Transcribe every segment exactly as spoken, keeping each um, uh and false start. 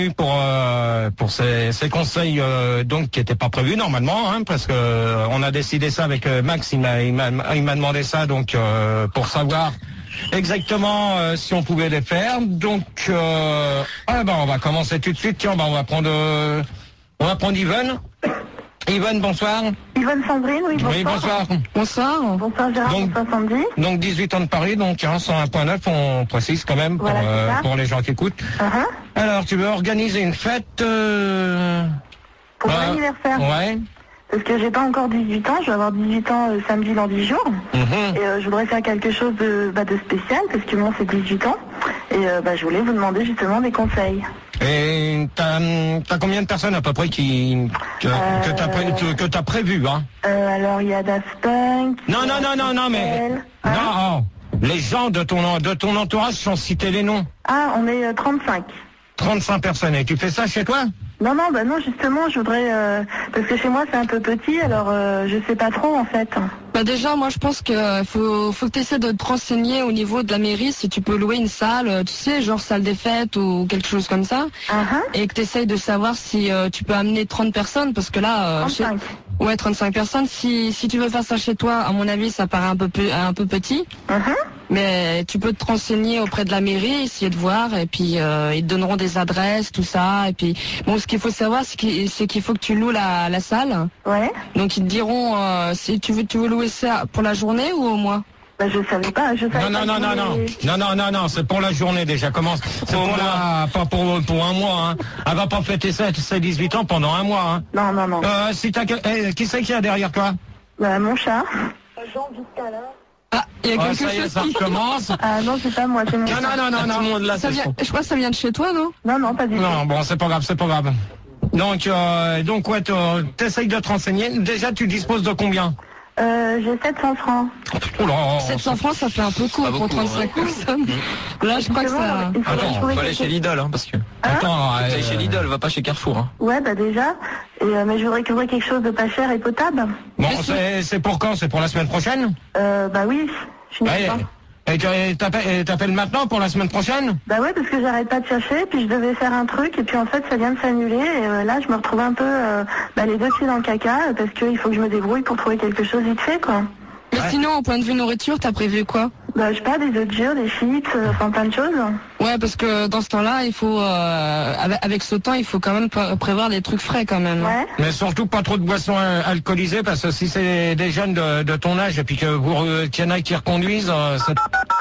pour euh, pour ces, ces conseils euh, donc qui n'étaient pas prévus normalement, hein, parce que euh, on a décidé ça avec euh, Max. Il m'a il m'a il m'a demandé ça donc euh, pour savoir exactement euh, si on pouvait les faire. Donc euh, ah ben on va commencer tout de suite. Tiens, ben on va prendre euh, on va prendre Yvonne. Yvonne, bonsoir. Yvonne Sandrine, oui, bonsoir. Oui, bonsoir. Bonsoir. Bonsoir Gérard, donc, bonsoir Sandy. Donc dix-huit ans de Paris, donc hein, cent un point neuf, on précise quand même pour, voilà, euh, pour les gens qui écoutent. Uh-huh. Alors, tu veux organiser une fête euh... Pour bah, mon anniversaire. Ouais. Parce que j'ai pas encore dix-huit ans, je vais avoir dix-huit ans euh, samedi dans dix jours. Mm-hmm. Et euh, je voudrais faire quelque chose de, bah, de spécial, parce que moi c'est dix-huit ans. Et euh, bah, je voulais vous demander justement des conseils. Et t'as as combien de personnes à peu près qui que, euh... que t'as pré, que t'as prévu, hein? euh, Alors il y a Daft Punk. Non, non, non, non, non, mais hein? non, les gens de ton de ton entourage sont cités les noms. Ah, on est euh, trente-cinq. trente-cinq personnes. Et tu fais ça chez toi? Non, non, bah non, justement, je voudrais... Euh, parce que chez moi, c'est un peu petit, alors euh, je sais pas trop, en fait. Bah déjà, moi, je pense que faut, faut que tu essaies de te renseigner au niveau de la mairie, si tu peux louer une salle, tu sais, genre salle des fêtes ou quelque chose comme ça. Uh-huh. Et que tu essayes de savoir si euh, tu peux amener trente personnes, parce que là... Euh, trente-cinq. Chez... Ouais, trente-cinq personnes. Si, si tu veux faire ça chez toi, à mon avis, ça paraît un peu, peu, un peu petit. Uh-huh. Mais tu peux te renseigner auprès de la mairie, essayer de voir, et puis euh, ils te donneront des adresses, tout ça. Et puis, bon, ce qu'il faut savoir, c'est qu'il, c'est qu'il faut que tu loues la, la salle. Ouais. Donc ils te diront euh, si tu veux, tu veux louer ça pour la journée ou au mois. Bah, je savais pas, je savais non, pas. Non, non, non, non, non, non, non, non, c'est pour la journée déjà. Commence. C'est pour la, pas pour pour un mois. Hein. Elle va pas fêter ça, ses dix-huit ans pendant un mois. Hein. Non, non, non. Euh, si t'as, eh, qui c'est qui a derrière toi? Bah, mon chat. Jean Vitala. Ah, il y a oh, quelque ça y est, chose ça qui... recommence. Ah non, c'est pas moi, c'est mon Non, chat. non, non, non, non, tout le monde là, ça vient... Je crois que ça vient de chez toi, non? Non, non, pas du tout. Non, bon, c'est pas grave, c'est pas grave. Donc, euh, donc ouais, t'essayes de te renseigner. Déjà, tu disposes de combien? Euh, j'ai sept cents francs. Oh là, sept cents francs, ça fait un peu court Pas pour beaucoup, trente-cinq ouais. personnes. Là, je crois que ça... Il faudrait Attends, trouver Faut aller quelque chez chose. Lidl, hein, parce que... attends, Faut aller euh, chez Lidl, va pas chez Carrefour. Hein. Ouais, bah déjà. Et, euh, mais je voudrais trouver quelque chose de pas cher et potable. bon, c'est c'est pour quand? C'est pour la semaine prochaine? Euh, bah oui, je suis Ouais, pas. et tu et t'appelles et t'appelles maintenant pour la semaine prochaine? Bah ouais, parce que j'arrête pas de chercher, puis je devais faire un truc, et puis en fait ça vient de s'annuler, et euh, là je me retrouve un peu euh, bah, les deux pieds dans le caca, parce qu'il faut que je me débrouille pour trouver quelque chose vite fait, quoi. Mais Ouais. sinon, au point de vue nourriture, t'as prévu quoi? Bah je sais pas, des œufs durs, des chips, euh, enfin plein de choses. Ouais, parce que dans ce temps-là, il faut... Euh, avec, avec ce temps, il faut quand même pré- prévoir des trucs frais, quand même. Ouais. Mais surtout pas trop de boissons euh, alcoolisées, parce que si c'est des jeunes de, de ton âge et puis que vous euh, qu'il y en a qui reconduisent, euh, c'est...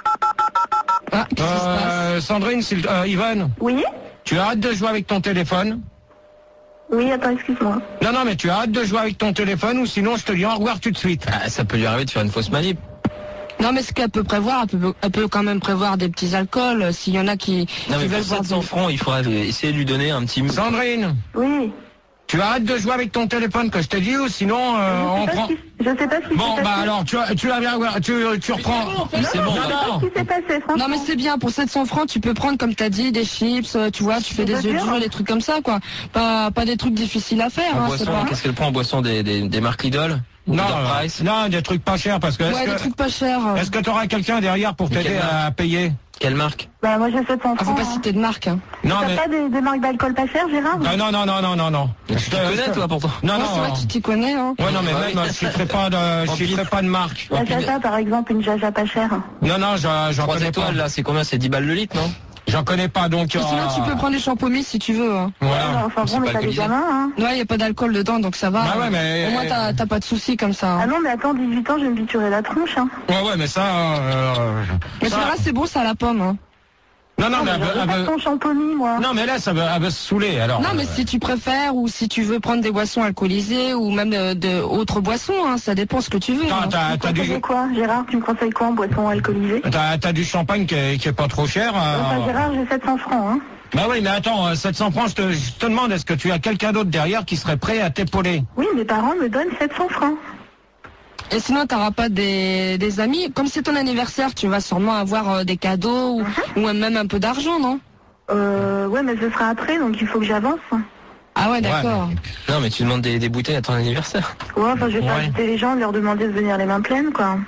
Ah, qu'est-ce qui se passe? Euh, Sandrine, s'il- euh, Yvonne, Oui. tu arrêtes de jouer avec ton téléphone. Oui, attends, excuse-moi. Non, non, mais tu arrêtes de jouer avec ton téléphone ou sinon je te dis au revoir tout de suite. Ah, ça peut lui arriver de faire une fausse manip. Non, mais ce qu'elle peut prévoir, elle peut, elle peut quand même prévoir des petits alcools, euh, s'il y en a qui, Non, qui mais veulent pour boire sept cents du... francs, il faudrait essayer de lui donner un petit... Sandrine, Oui. tu arrêtes de jouer avec ton téléphone que je t'ai dit ou sinon euh, Je on sais pas prend... ce qui- je sais pas ce qui Bon, s'est bah passé. alors, tu, tu, la viens voir, tu, tu reprends... C'est bon, Non, là. non. Qu'est-ce qui s'est passé, franchement? Non, mais c'est bien, pour sept cents francs, tu peux prendre, comme t'as dit, des chips, euh, tu vois, tu fais Des des œufs œufs durs, durs. des trucs comme ça, quoi. Pas, pas des trucs difficiles à faire, En hein, c'est boisson, pas... qu'est-ce qu'elle prend en boisson des, des, des marques Lidl? Non, Lidl euh, Price. non, des trucs pas chers parce que... Ouais, Est-ce des que, trucs pas chers. euh. est-ce que t'auras quelqu'un derrière pour t'aider Quelle à payer? Quelle marque? Bah moi j'ai sept cents Ah, faut francs. pas hein. citer de marque, hein. Non, T'as mais... pas des, des marques d'alcool pas chères, Gérard? Non, non, non, non, non, non, non. Tu te connais, toi, pourtant? Non, Ouais, c'est vrai non. que tu t'y connais, hein. Ouais, non, mais Ah même, je ne pas de, je citerai pas de marque. La Jaja, par exemple, une Jaja pas chère. Non, non, j'en j'en Trois connais pas. étoiles, là, c'est combien? C'est dix balles le litre, non? J'en connais pas, donc... Et sinon, euh, tu peux prendre des champomis si tu veux, hein. Voilà. Ouais, enfin c'est bon, mais pas t'as des alcoolisé. gamins, hein. Ouais, y a pas d'alcool dedans, donc ça va. Bah ouais, hein. mais- Au moins, t'as t'as pas de soucis comme ça. Ah hein. non, mais attends, dix-huit ans, je vais me biturer la tronche, hein. Ouais, ouais, mais ça... euh, Mais ça- c'est vrai, c'est bon, ça à la pomme, hein. Non, non, mais... mais elle veut- j'aurais elle pas veut- de ton champomis, moi. Non, mais là, ça veut, elle veut se saouler, alors... Non, mais euh, si tu préfères ou si tu veux prendre des boissons alcoolisées ou même euh, de autres boissons, hein, ça dépend ce que tu veux. T'as, hein. t'as, Tu t'as me du... conseilles quoi, Gérard? Tu me conseilles quoi en boisson alcoolisée? T'as, t'as du champagne qui est, qui est pas trop cher. euh, Enfin, Gérard, j'ai sept cents francs, hein. Bah oui, mais attends, euh, sept cents francs, je te, je te demande, est-ce que tu as quelqu'un d'autre derrière qui serait prêt à t'épauler? Oui, mes parents me donnent sept cents francs. Et sinon, t'auras pas des, des amis. Comme c'est ton anniversaire, tu vas sûrement avoir euh, des cadeaux ou, ou même un peu d'argent, non? Euh, ouais, mais ce sera après, donc il faut que j'avance. Ah ouais, d'accord. Non, mais tu demandes des, des bouteilles à ton anniversaire. Ouais, enfin, je vais pas Ouais. inviter les gens, leur demander de venir les mains pleines, quoi.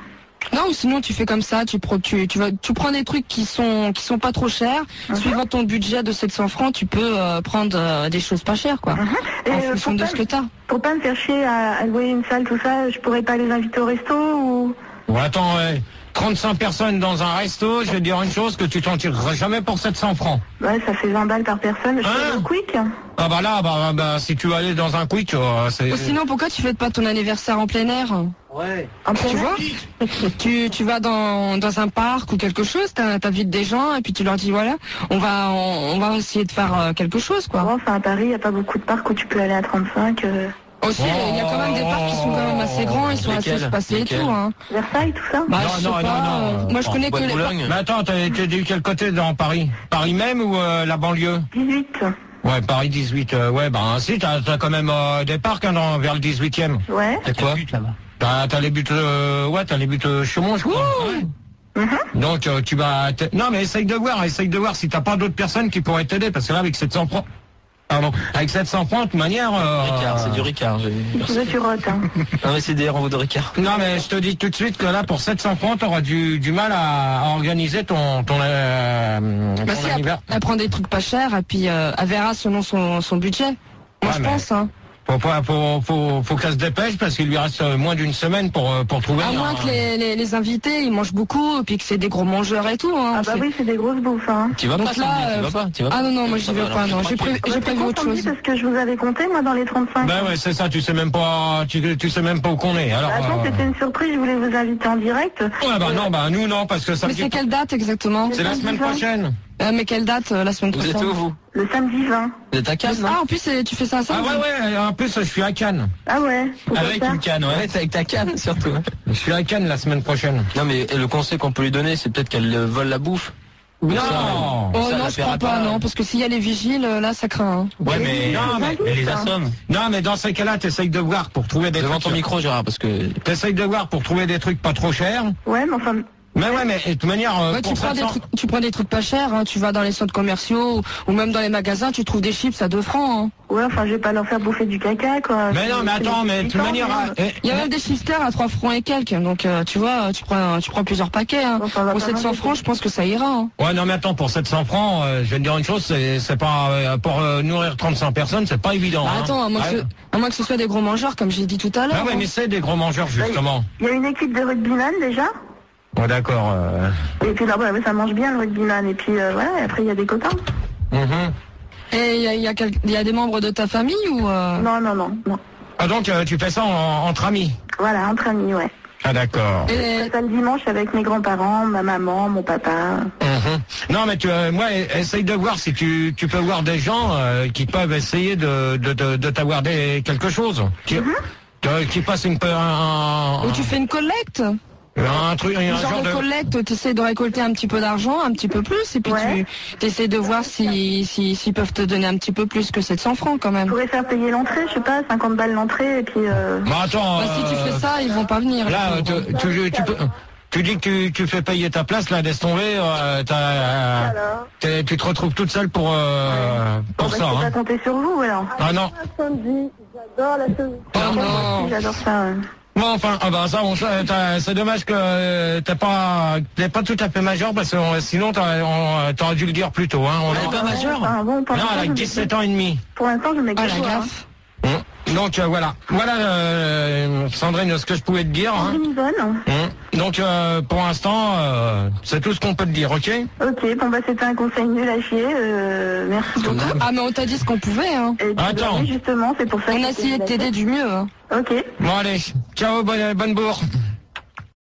Non, ou sinon tu fais comme ça, tu, pro, tu, tu, vas, tu prends des trucs qui sont qui sont pas trop chers. Uh-huh. Suivant ton budget de sept cents francs, tu peux euh, prendre euh, des choses pas chères, quoi. Uh-huh. En Et fonction de ce que t'as. Pour pas me faire chier à, à louer une salle, tout ça, je pourrais pas les inviter au resto ou... Bon, attends, ouais. trente-cinq personnes dans un resto, je vais te dire une chose, que tu t'en tireras jamais pour sept cents francs. Ouais, ça fait vingt balles par personne, je hein fais le quick. Ah bah là, bah, bah si tu vas aller dans un quick, euh, c'est... Ou sinon, pourquoi tu fais pas ton anniversaire en plein air? Ouais. En plein tu air vois tu, tu vas dans, dans un parc ou quelque chose, t'invites des gens et puis tu leur dis voilà, on va on, on va essayer de faire euh, quelque chose, quoi. Bon, enfin à Paris, il n'y a pas beaucoup de parcs où tu peux aller à trente-cinq. Euh... Aussi, il y a quand même des parcs qui sont quand même assez grands, ils sont Lesquels assez espacés et tout. Hein. Versailles, tout ça Bah, Non, je sais non, pas, non, non. euh, Moi, je connais Bois que de les... Boulogne. Mais attends, t'es t'es de quel côté dans Paris? Paris même ou euh, la banlieue? dix-huit. Ouais, Paris dix-huit, euh, ouais, bah si, t'as as quand même euh, des parcs hein, dans, vers le dix-huitième. Ouais. T'as quoi? T'as t'as les buts, euh, ouais, t'as les buts euh, Chaumont, je crois. Ouais. Mm-hmm. Donc euh, tu vas... t'- Non mais essaye de voir, essaye de voir si t'as pas d'autres personnes qui pourraient t'aider, parce que là avec sept cents francs... Pardon, avec sept cents francs, de toute manière... Euh, Ricard, c'est du Ricard. j'ai- Tu veux, tu rotes. Hein. Un C D R en vaut de Ricard. Non mais je te dis tout de suite que là pour sept cents francs t'auras du, du mal à, à organiser ton, ton, euh, Bah ton si, elle, anniversaire. elle prend des trucs pas chers et puis euh, elle verra selon son, son budget. Moi, Ouais, je mais- pense, hein. Faut, pas- faut, faut, faut qu'elle se dépêche parce qu'il lui reste euh, moins d'une semaine pour, euh, pour trouver... À un- moins que les, les, les invités, ils mangent beaucoup et puis que c'est des gros mangeurs et tout. Hein. Ah bah C'est- oui, c'est des grosses bouffes. Hein. Tu vas Donc pas, là, samedi, tu euh, vas pas, tu vas pas. Ah non, non, moi j'y vais Alors, pas, non. J'ai tranquille. prévu, j'ai J'ai prévu autre chose. parce que je vous avais compté, moi, dans les trente-cinq. Ben ouais, c'est ça, tu sais même pas, tu, tu sais même pas où qu'on est. Alors, Bah, attends, euh, c'était une surprise, je voulais vous inviter en direct. ouais, bah non, bah nous non, parce que ça Mais me c'est dit- quelle date exactement? c'est la semaine prochaine. Euh, mais quelle date euh, la semaine Vous prochaine? êtes où, vous? Le samedi vingt. Vous êtes à Cannes, non? Ah, en plus, c'est- tu fais ça à ça? Ah ouais, ouais, en plus je suis à Cannes. Ah ouais. Pourquoi Avec ça une canne, ouais. Avec ta canne, surtout. Je suis à Cannes la semaine prochaine. Non, mais le conseil qu'on peut lui donner, c'est peut-être qu'elle euh, vole la bouffe. Non. Ça, Oh ça, non, la je paiera crois pas, non, parce que s'il y a les vigiles, euh, là, ça craint. Hein. Ouais, mais, Non, mais, mais les assommes. non, mais dans ces cas-là, t'essayes de voir pour trouver des Devant trucs. ton micro, Gérard, parce que... T'essayes de voir pour trouver des trucs pas trop chers. Ouais, mais enfin, Mais ouais, mais de toute manière, euh, Ouais, tu, pour prends des sept cents trucs, tu prends des trucs pas chers, hein. Tu vas dans les centres commerciaux ou, ou même dans les magasins, tu trouves des chips à deux francs. Hein. ouais, enfin, je vais pas leur faire bouffer du caca, quoi. Mais non, mais C'est- attends, c'est mais de toute excitant, manière, hein. euh, eh, Il y a même des chipsters à trois francs et quelques, donc euh, tu vois, tu prends, tu prends plusieurs paquets. Hein. Bon, ça va Pour pas sept cents manger, francs, je pense que ça ira. Hein. ouais, non, mais attends, pour sept cents francs, euh, je vais te dire une chose, c'est c'est pas euh, pour euh, nourrir trente-cinq personnes, c'est pas évident. Bah, hein. attends, à moins, Ouais. que ce, à moins que ce soit des gros mangeurs, comme j'ai dit tout à l'heure. Ah ouais, hein. mais c'est des gros mangeurs justement. Il y a une équipe de rugbyman déjà. Ouais, d'accord. Euh... Et puis là, ouais, ça mange bien le rugbyman. Et puis euh, voilà, et après il y a des copains. mhm. Et il y a, il y, a quel- il y a des membres de ta famille ou euh... Non, non, non, non. Ah donc euh, tu fais ça en- entre amis. Voilà, entre amis, ouais. Ah d'accord. Je Et- fais ça le dimanche avec mes grands-parents, ma maman, mon papa. Mhm. Non mais tu, euh, moi e- essaye de voir si tu, tu peux voir des gens euh, qui peuvent essayer de, de, de, de t'avoir des quelque chose. Qui, que- qui passent une peu un, Ou tu fais une collecte. un truc, un Un genre, genre de de. collecte, tu essaies de récolter un petit peu d'argent, un petit peu plus, et puis Ouais. tu essaies de voir si, si, s'ils peuvent te donner un petit peu plus que sept cents francs quand Je même. pourrais faire payer l'entrée, je sais pas, cinquante balles l'entrée, et puis... Euh... Bah attends. Bah, si tu euh, fais ça, ils vont pas venir. Là, les pauvres. tu, tu, tu peux. Tu dis que tu, tu fais payer ta place, là, laisse tomber, euh, t'as, euh, Alors t'es- tu te retrouves toute seule pour, euh, pour Bon, bah, ça. je peux Hein. pas compter sur vous, alors. Ah non. Samedi, j'adore la chose. Oh non. J'adore ça, ouais. Bon, enfin, ah bah ça, on, ça, t'as- c'est dommage que euh, t'es pas, t'es pas tout à fait majeur parce que euh, sinon t'aurais, on- t'aurais dû le dire plus tôt. Hein. On Elle est pas majeure. Enfin, bon, pour Non, l'instant, elle a je me- dix-sept ans et demi. Pour l'instant, je mets Ah que la toi, hein. gaffe. Hum. Donc euh, voilà, voilà euh, Sandrine, ce que je pouvais te dire. Hein. Sandrine Yvonne. Hum. Donc euh, pour l'instant, euh, c'est tout ce qu'on peut te dire, ok? Ok, bon bah c'était un conseil nul à chier, euh, merci beaucoup. Ah mais on t'a dit ce qu'on pouvait. Hein. Et puis, Attends. bah, oui, justement, c'est pour ça On que a essayé de j'ai t'aider du mieux. Hein. Ok. Bon allez, ciao, bonne, bonne bourre.